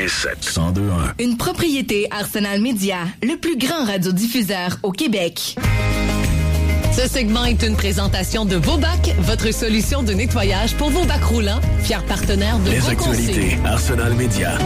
102.1. Une propriété Arsenal Média, le plus grand radiodiffuseur au Québec. Ce segment est une présentation de Vobac, votre solution de nettoyage pour vos bacs roulants, fier partenaire de Les actualités Arsenal Média.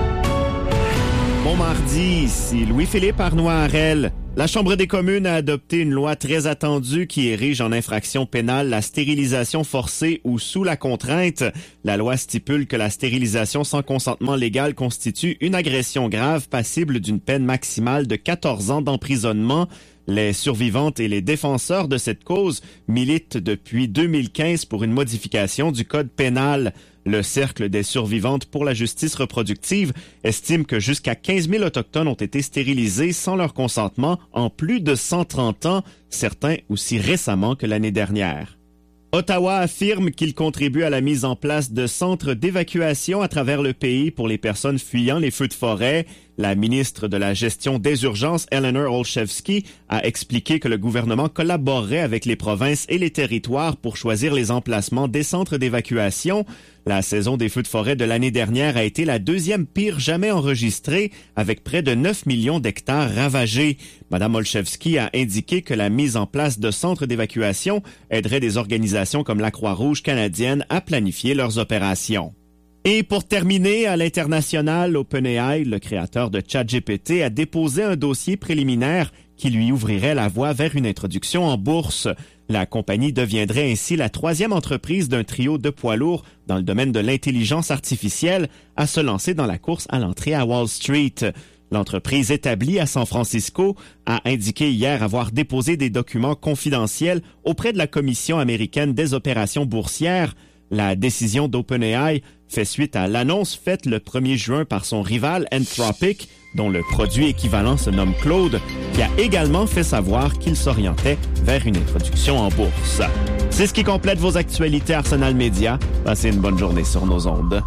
Bon mardi, ici Louis-Philippe Arnois-Harel. La Chambre des communes a adopté une loi très attendue qui érige en infraction pénale la stérilisation forcée ou sous la contrainte. La loi stipule que la stérilisation sans consentement légal constitue une agression grave passible d'une peine maximale de 14 ans d'emprisonnement. Les survivantes et les défenseurs de cette cause militent depuis 2015 pour une modification du code pénal. Le Cercle des survivantes pour la justice reproductive estime que jusqu'à 15 000 Autochtones ont été stérilisés sans leur consentement en plus de 130 ans, certains aussi récemment que l'année dernière. Ottawa affirme qu'il contribue à la mise en place de centres d'évacuation à travers le pays pour les personnes fuyant les feux de forêt. La ministre de la Gestion des urgences, Eleanor Olszewski, a expliqué que le gouvernement collaborerait avec les provinces et les territoires pour choisir les emplacements des centres d'évacuation. La saison des feux de forêt de l'année dernière a été la deuxième pire jamais enregistrée, avec près de 9 millions d'hectares ravagés. Mme Olszewski a indiqué que la mise en place de centres d'évacuation aiderait des organisations comme la Croix-Rouge canadienne à planifier leurs opérations. Et pour terminer, à l'international, OpenAI, le créateur de ChatGPT, a déposé un dossier préliminaire qui lui ouvrirait la voie vers une introduction en bourse. La compagnie deviendrait ainsi la troisième entreprise d'un trio de poids lourds dans le domaine de l'intelligence artificielle à se lancer dans la course à l'entrée à Wall Street. L'entreprise établie à San Francisco a indiqué hier avoir déposé des documents confidentiels auprès de la Commission américaine des opérations boursières. La décision d'OpenAI fait suite à l'annonce faite le 1er juin par son rival Anthropic, dont le produit équivalent se nomme Claude, qui a également fait savoir qu'il s'orientait vers une introduction en bourse. C'est ce qui complète vos actualités Arsenal Média. Passez une bonne journée sur nos ondes.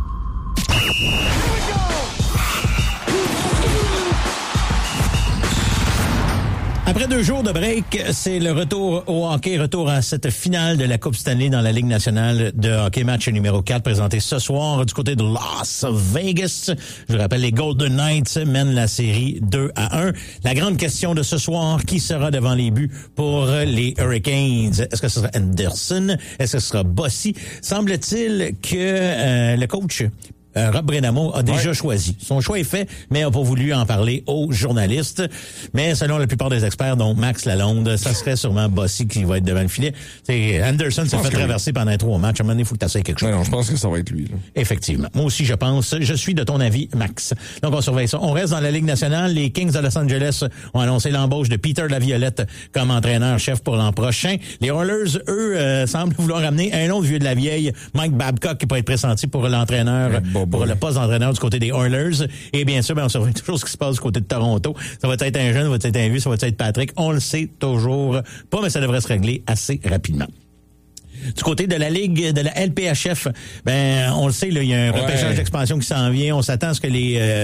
Après 2 jours de break, c'est le retour au hockey, retour à cette finale de la Coupe Stanley dans la Ligue nationale de hockey, match numéro 4 présenté ce soir du côté de Las Vegas. Je vous rappelle, les Golden Knights mènent la série 2-1. La grande question de ce soir, qui sera devant les buts pour les Hurricanes? Est-ce que ce sera Anderson? Est-ce que ce sera Bossy? Semble-t-il que le coach Rob Brenamo a déjà choisi. Son choix est fait, mais n'a pas voulu en parler aux journalistes. Mais selon la plupart des experts, dont Max Lalonde, ça serait sûrement Bossy qui va être devant le filet. T'sais, Anderson s'est fait traverser pendant 3 matchs. À un moment donné, il faut que tu essaies quelque chose. Non, je pense que ça va être lui. Là. Effectivement. Moi aussi, je pense. Je suis de ton avis, Max. Donc, on surveille ça. On reste dans la Ligue nationale. Les Kings de Los Angeles ont annoncé l'embauche de Peter Laviolette comme entraîneur-chef pour l'an prochain. Les Oilers, eux, semblent vouloir amener un autre vieux de la vieille, Mike Babcock, qui pourrait être pressenti pour l'entraîneur, pour le poste d'entraîneur du côté des Oilers. Et bien sûr, on surveille toujours ce qui se passe du côté de Toronto. Ça va être un jeune, ça va être un vieux, ça va être Patrick. On le sait toujours pas, mais ça devrait se régler assez rapidement. Du côté de la Ligue, de la LPHF, on le sait, là, il y a un repêchage d'expansion qui s'en vient. On s'attend à ce que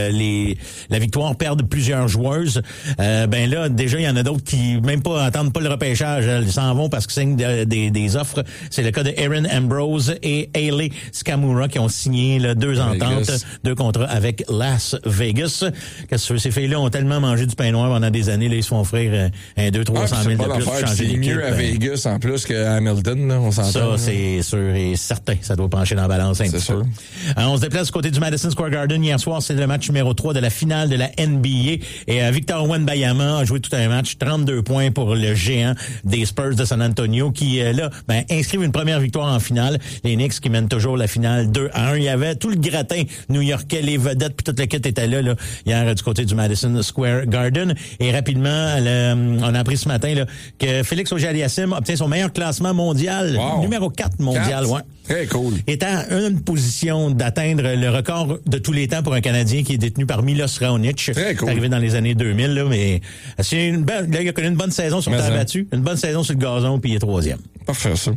la Victoire perde plusieurs joueuses. Là, déjà, il y en a d'autres qui, même pas, attendent pas le repêchage. Ils s'en vont parce qu'ils signent des offres. C'est le cas de Aaron Ambrose et Hayley Skamura qui ont signé 2 ententes, 2 contrats avec Las Vegas. Qu'est-ce que ces filles-là ont tellement mangé du pain noir pendant des années, là, ils se font offrir 200-300 000 de plus pour changer d'équipe. C'est mieux à Vegas en plus qu'à Hamilton, là, on s'entend. Ça, c'est sûr et certain. Ça doit pencher dans la balance un petit peu. On se déplace du côté du Madison Square Garden. Hier soir, c'est le match numéro 3 de la finale de la NBA. Et Victor Wembanyama a joué tout un match. 32 points pour le géant des Spurs de San Antonio qui, inscrivent une première victoire en finale. Les Knicks qui mènent toujours la finale 2-1. Il y avait tout le gratin new-yorkais, les vedettes, puis toute l'équipe était là, hier du côté du Madison Square Garden. Et rapidement, on a appris ce matin que Félix Auger-Aliassime obtient son meilleur classement mondial. Wow. Numéro 4 mondial, ouais. Très cool. Est en une position d'atteindre le record de tous les temps pour un Canadien qui est détenu par Milos Raonic. Très cool. C'est arrivé dans les années 2000, là, mais c'est là, il a connu une bonne saison sur terre battue, une bonne saison sur le gazon, puis il est 3e. Parfait, ça.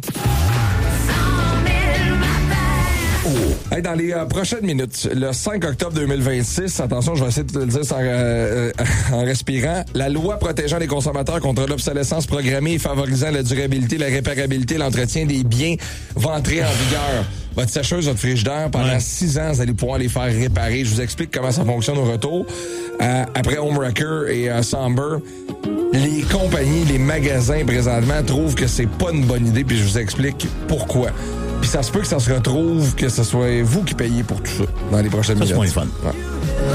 Hey, dans les prochaines minutes, le 5 octobre 2026, attention, je vais essayer de te le dire en respirant, la loi protégeant les consommateurs contre l'obsolescence programmée et favorisant la durabilité, la réparabilité, l'entretien des biens va entrer en vigueur. votre sécheuse, votre frigidaire, pendant 6 ans, vous allez pouvoir les faire réparer. Je vous explique comment ça fonctionne au retour. Après Homewrecker et Somber, les compagnies, les magasins présentement trouvent que c'est pas une bonne idée, puis je vous explique pourquoi. Puis ça se peut que ça se retrouve que ce soit vous qui payez pour tout ça dans les prochaines minutes. C'est moins le fun. Ouais.